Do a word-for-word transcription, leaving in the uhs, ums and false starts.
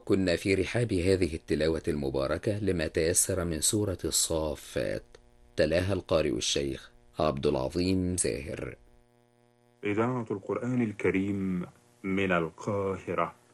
كنا في رحاب هذه التلاوة المباركة لما تيسر من سورة الصافات، تلاها القارئ الشيخ عبد العظيم زاهر. إذاعة القرآن الكريم من القاهرة.